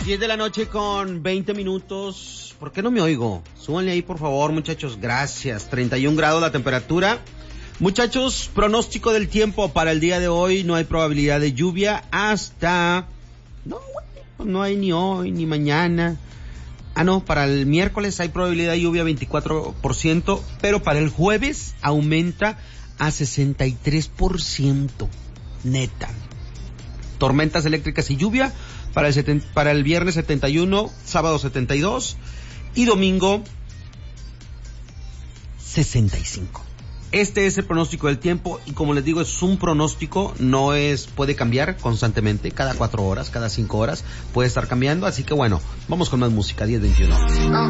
10 de la noche con 20 minutos. ¿Por qué no me oigo? Súbanle ahí, por favor, muchachos. Gracias. 31 grados la temperatura. Muchachos, pronóstico del tiempo para el día de hoy. No hay probabilidad de lluvia hasta... No hay ni hoy ni mañana. Para el miércoles hay probabilidad de lluvia 24%, pero para el jueves aumenta a 63%. Neta. Tormentas eléctricas y lluvia para el viernes 71, sábado 72 y domingo 65. Este es el pronóstico del tiempo y como les digo, es un pronóstico, puede cambiar constantemente, cada 4 horas, cada 5 horas puede estar cambiando, así que bueno, vamos con más música, 10:21.